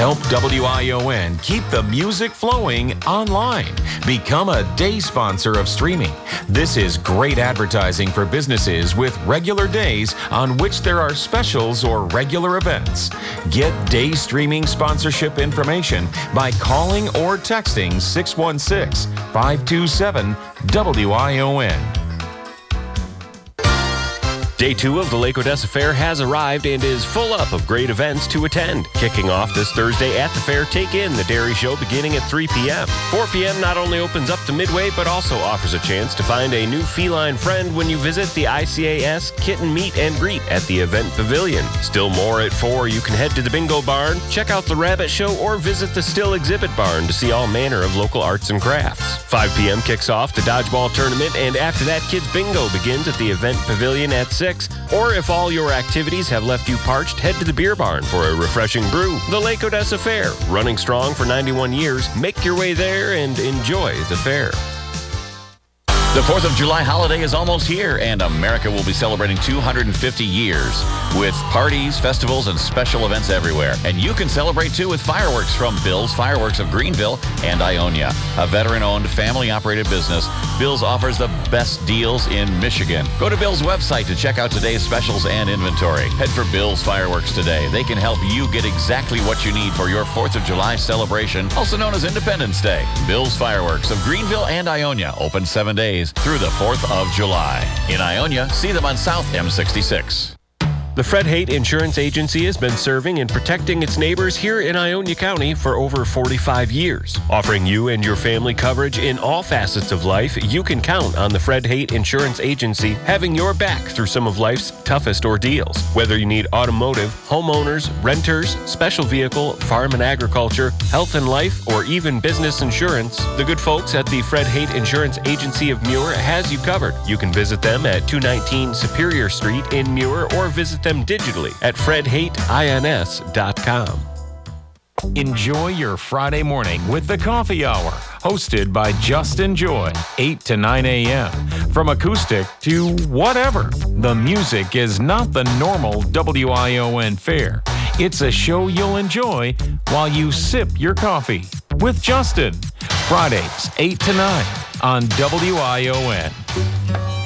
Help WION keep the music flowing online. Become a day sponsor of streaming. This is great advertising for businesses with regular days on which there are specials or regular events. Get day streaming sponsorship information by calling or texting 616-527-WION. Day 2 of the Lake Odessa Fair has arrived and is full up of great events to attend. Kicking off this Thursday at the fair, take in the Dairy Show beginning at 3 p.m. 4 p.m. not only opens up to Midway, but also offers a chance to find a new feline friend when you visit the ICAS Kitten Meet and Greet at the Event Pavilion. Still more at 4, you can head to the Bingo Barn, check out the Rabbit Show, or visit the Still Exhibit Barn to see all manner of local arts and crafts. 5 p.m. kicks off the Dodgeball Tournament, and after that, Kids Bingo begins at the Event Pavilion at 6. Or if all your activities have left you parched, head to the Beer Barn for a refreshing brew. The Lake Odessa Fair, running strong for 91 years. Make your way there and enjoy the fair. The 4th of July holiday is almost here, and America will be celebrating 250 years with parties, festivals, and special events everywhere. And you can celebrate, too, with fireworks from Bill's Fireworks of Greenville and Ionia. A veteran-owned, family-operated business, Bill's offers the best deals in Michigan. Go to Bill's website to check out today's specials and inventory. Head for Bill's Fireworks today. They can help you get exactly what you need for your 4th of July celebration, also known as Independence Day. Bill's Fireworks of Greenville and Ionia, open 7 days through the 4th of July. In Ionia, see them on South M66. The Fred Haight Insurance Agency has been serving and protecting its neighbors here in Ionia County for over 45 years. Offering you and your family coverage in all facets of life, you can count on the Fred Haight Insurance Agency having your back through some of life's toughest ordeals. Whether you need automotive, homeowners, renters, special vehicle, farm and agriculture, health and life, or even business insurance, the good folks at the Fred Haight Insurance Agency of Muir has you covered. You can visit them at 219 Superior Street in Muir or visit them digitally at fredhaightins.com. Enjoy your Friday morning with the Coffee Hour, hosted by Justin Joy, 8 to 9 a.m. From acoustic to whatever, the music is not the normal WION fare. It's a show you'll enjoy while you sip your coffee. With Justin, Fridays, 8 to 9 on WION.